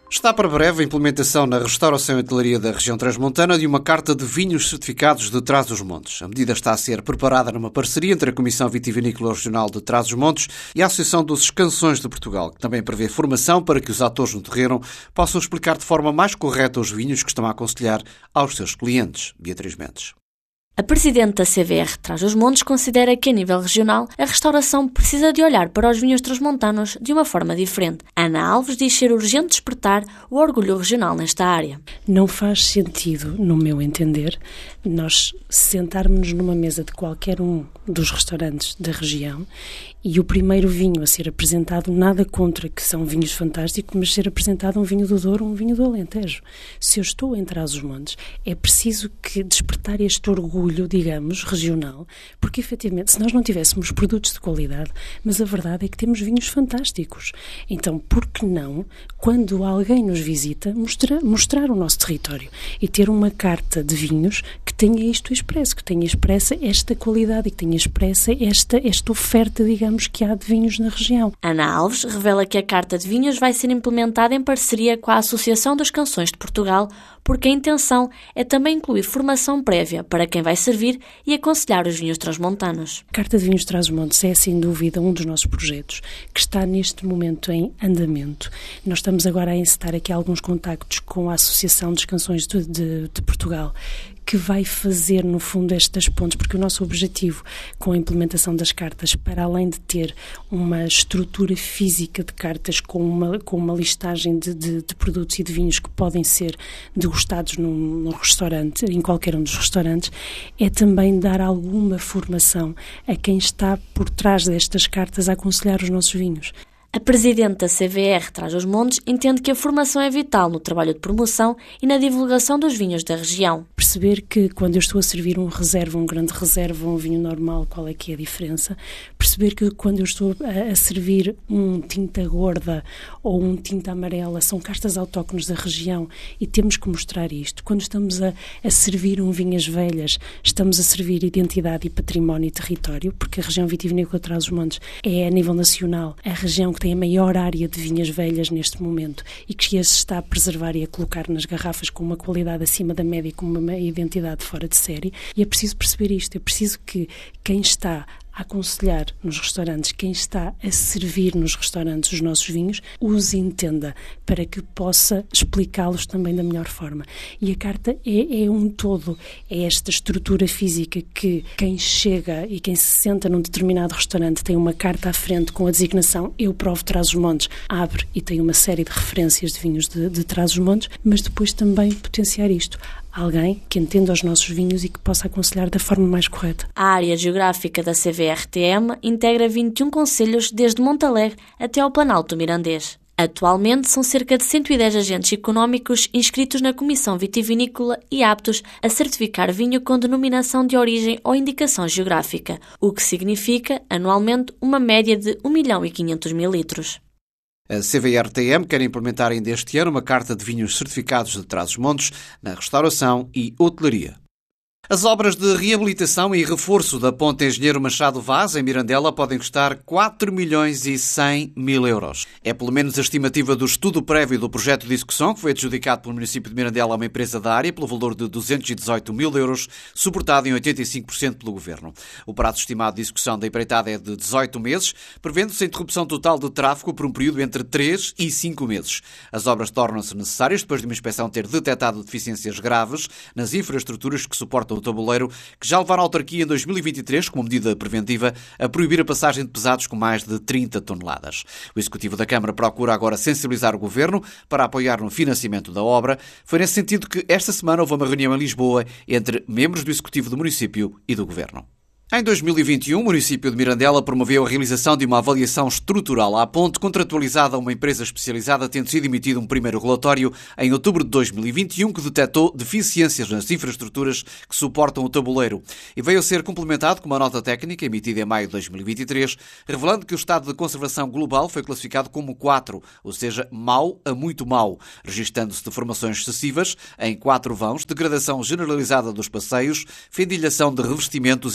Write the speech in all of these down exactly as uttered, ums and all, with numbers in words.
Está para breve a implementação na restauração e hotelaria da região transmontana de uma carta de vinhos certificados de Trás-os-Montes. A medida está a ser preparada numa parceria entre a Comissão Vitivinícola Regional de Trás-os-Montes e a Associação dos Escansões de Portugal, que também prevê formação para que os atores no terreno possam explicar de forma mais correta os vinhos que estão a aconselhar aos seus clientes. Beatriz Mendes. A presidente da C V R Trás-os-Montes considera que, a nível regional, a restauração precisa de olhar para os vinhos transmontanos de uma forma diferente. Ana Alves diz ser urgente despertar o orgulho regional nesta área. Não faz sentido, no meu entender, nós sentarmos numa mesa de qualquer um dos restaurantes da região e o primeiro vinho a ser apresentado, nada contra que são vinhos fantásticos, mas ser apresentado um vinho do Douro ou um vinho do Alentejo. Se eu estou em Trás-os-Montes, é preciso que despertar este orgulho, digamos, regional, porque efetivamente, se nós não tivéssemos produtos de qualidade, mas a verdade é que temos vinhos fantásticos. Então, por que não, quando alguém nos visita, mostrar, mostrar o nosso território e ter uma carta de vinhos que tenha isto expresso, que tenha expressa esta qualidade e que tenha expressa esta, esta oferta, digamos, que há de vinhos na região. Ana Alves revela que a Carta de Vinhos vai ser implementada em parceria com a Associação das Canções de Portugal, porque a intenção é também incluir formação prévia para quem vai servir e aconselhar os vinhos transmontanos. A Carta de Vinhos Trás-os-Montes é, sem dúvida, um dos nossos projetos que está neste momento em andamento. Nós estamos agora a encetar aqui alguns contactos com a Associação das Canções de, de, de Portugal, que vai fazer, no fundo, estas pontes, porque o nosso objetivo com a implementação das cartas, para além de ter uma estrutura física de cartas com uma, com uma listagem de, de, de produtos e de vinhos que podem ser degustados num, num restaurante, em qualquer um dos restaurantes, é também dar alguma formação a quem está por trás destas cartas a aconselhar os nossos vinhos. A presidente da C V R Trás-os-Montes entende que a formação é vital no trabalho de promoção e na divulgação dos vinhos da região. Perceber que quando eu estou a servir um reserva, um grande reserva, um vinho normal, qual é que é a diferença? Perceber que quando eu estou a, a servir um tinta gorda ou um tinta amarela, são castas autóctones da região e temos que mostrar isto. Quando estamos a, a servir um vinhas velhas, estamos a servir identidade e património e território, porque a região vitivinícola Trás-os-Montes é, a nível nacional, a região que tem a maior área de vinhas velhas neste momento e que se está a preservar e a colocar nas garrafas com uma qualidade acima da média e com uma identidade fora de série. E é preciso perceber isto, é preciso que quem está a aconselhar nos restaurantes, quem está a servir nos restaurantes os nossos vinhos, os entenda para que possa explicá-los também da melhor forma. E a carta é, é um todo, é esta estrutura física que quem chega e quem se senta num determinado restaurante tem uma carta à frente com a designação Eu Provo Trás-os-Montes, abre e tem uma série de referências de vinhos de, de Trás-os-Montes, mas depois também potenciar isto. Alguém que entenda os nossos vinhos e que possa aconselhar da forma mais correta. A área geográfica da C V R T M integra vinte e um concelhos desde Montalegre até ao Planalto Mirandês. Atualmente são cerca de cento e dez agentes económicos inscritos na Comissão Vitivinícola e aptos a certificar vinho com denominação de origem ou indicação geográfica, o que significa, anualmente, uma média de um milhão e quinhentos mil litros. A C V R T M quer implementar ainda este ano uma carta de vinhos certificados de Trás-os-Montes na restauração e hotelaria. As obras de reabilitação e reforço da Ponte Engenheiro Machado Vaz, em Mirandela, podem custar quatro milhões e cem mil euros. É pelo menos a estimativa do estudo prévio do projeto de execução, que foi adjudicado pelo município de Mirandela a uma empresa da área, pelo valor de duzentos e dezoito mil euros, suportado em oitenta e cinco por cento pelo Governo. O prazo estimado de execução da empreitada é de dezoito meses, prevendo-se a interrupção total de tráfego por um período entre três e cinco meses. As obras tornam-se necessárias depois de uma inspeção ter detectado deficiências graves nas infraestruturas que suportam o tabuleiro, que já levaram a autarquia em dois mil e vinte e três, como medida preventiva, a proibir a passagem de pesados com mais de trinta toneladas. O Executivo da Câmara procura agora sensibilizar o Governo para apoiar no financiamento da obra. Foi nesse sentido que esta semana houve uma reunião em Lisboa entre membros do Executivo do município e do Governo. Em dois mil e vinte e um, o município de Mirandela promoveu a realização de uma avaliação estrutural à ponte, contratualizada a uma empresa especializada, tendo sido emitido um primeiro relatório em outubro de dois mil e vinte e um que detectou deficiências nas infraestruturas que suportam o tabuleiro e veio a ser complementado com uma nota técnica emitida em maio de dois mil e vinte e três, revelando que o estado de conservação global foi classificado como quatro, ou seja, mau a muito mau, registando-se deformações excessivas em quatro vãos, degradação generalizada dos passeios, fendilhação de revestimentos e deterioração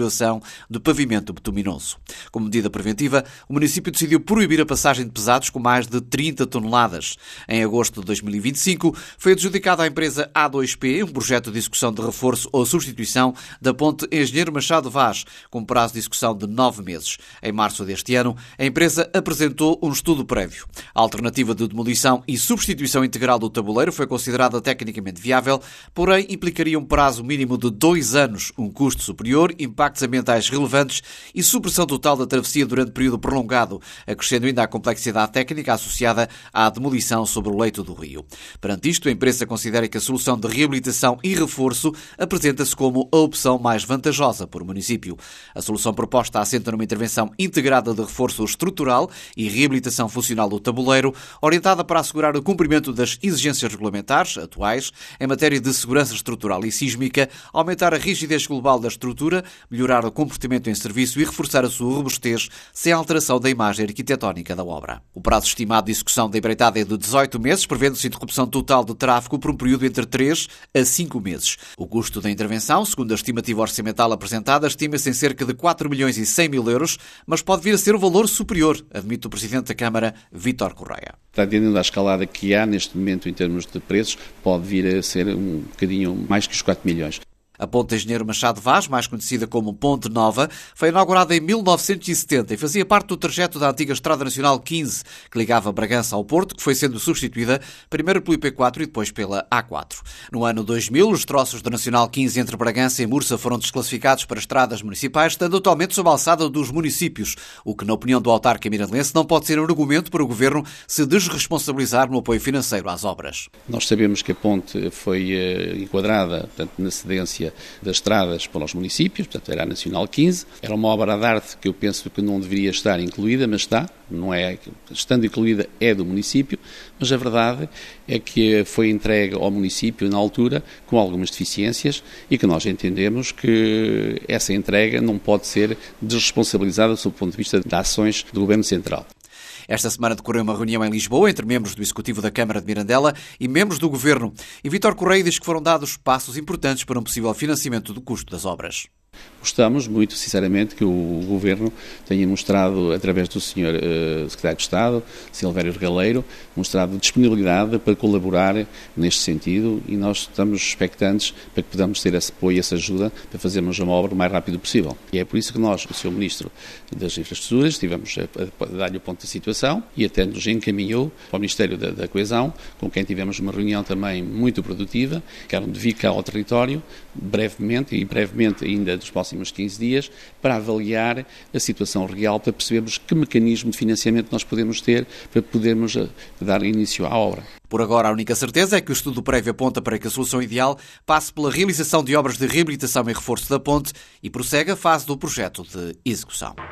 deterioração do pavimento bituminoso. Como medida preventiva, o município decidiu proibir a passagem de pesados com mais de trinta toneladas. Em agosto de dois mil e vinte e cinco, foi adjudicado à empresa A dois P um projeto de execução de reforço ou substituição da ponte Engenheiro Machado Vaz, com prazo de execução de nove meses. Em março deste ano, a empresa apresentou um estudo prévio. A alternativa de demolição e substituição integral do tabuleiro foi considerada tecnicamente viável, porém implicaria um prazo mínimo de dois anos, um custo superior, impactos ambientais relevantes e supressão total da travessia durante período prolongado, acrescendo ainda a complexidade técnica associada à demolição sobre o leito do rio. Perante isto, a empresa considera que a solução de reabilitação e reforço apresenta-se como a opção mais vantajosa para o município. A solução proposta assenta numa intervenção integrada de reforço estrutural e reabilitação funcional do tabuleiro, orientada para assegurar o cumprimento das exigências regulamentares atuais em matéria de segurança estrutural e sísmica, aumentar a rigidez global da estrutura, melhorar o comportamento em serviço e reforçar a sua robustez sem alteração da imagem arquitetónica da obra. O prazo estimado de execução da empreitada é de dezoito meses, prevendo-se interrupção total de tráfego por um período entre três a cinco meses. O custo da intervenção, segundo a estimativa orçamental apresentada, estima-se em cerca de quatro milhões e cem mil euros, mas pode vir a ser um valor superior, admite o Presidente da Câmara, Vítor Correia. Atendendo à escalada que há neste momento em termos de preços, pode vir a ser um bocadinho mais que os quatro milhões. A ponte Engenheiro Machado Vaz, mais conhecida como Ponte Nova, foi inaugurada em mil novecentos e setenta e fazia parte do trajeto da antiga Estrada Nacional quinze, que ligava Bragança ao Porto, que foi sendo substituída primeiro pelo I P quatro e depois pela A quatro. No ano dois mil, os troços da Nacional quinze entre Bragança e Mursa foram desclassificados para estradas municipais, estando atualmente sob a alçada dos municípios, o que, na opinião do autarca mirandense, não pode ser um argumento para o Governo se desresponsabilizar no apoio financeiro às obras. Nós sabemos que a ponte foi uh, enquadrada, portanto, na cedência das estradas para os municípios, portanto era a Nacional quinze, era uma obra de arte que eu penso que não deveria estar incluída, mas está, não é, estando incluída é do município, mas a verdade é que foi entregue ao município na altura com algumas deficiências e que nós entendemos que essa entrega não pode ser desresponsabilizada sob o ponto de vista de ações do Governo Central. Esta semana decorreu uma reunião em Lisboa entre membros do Executivo da Câmara de Mirandela e membros do Governo. E Vítor Correia diz que foram dados passos importantes para um possível financiamento do custo das obras. Gostamos muito, sinceramente, que o Governo tenha mostrado, através do senhor uh, Secretário de Estado, Silvério Regaleiro, mostrado disponibilidade para colaborar neste sentido e nós estamos expectantes para que podamos ter esse apoio e essa ajuda para fazermos uma obra o mais rápido possível. E é por isso que nós, o senhor Ministro das Infraestruturas, estivemos a, a dar-lhe o ponto da situação e até nos encaminhou para o Ministério da, da Coesão, com quem tivemos uma reunião também muito produtiva, que era de vir cá ao território, brevemente, e brevemente ainda dos próximos quinze dias, para avaliar a situação real, para percebermos que mecanismo de financiamento nós podemos ter para podermos dar início à obra. Por agora, a única certeza é que o estudo prévio aponta para que a solução ideal passe pela realização de obras de reabilitação e reforço da ponte e prossegue a fase do projeto de execução.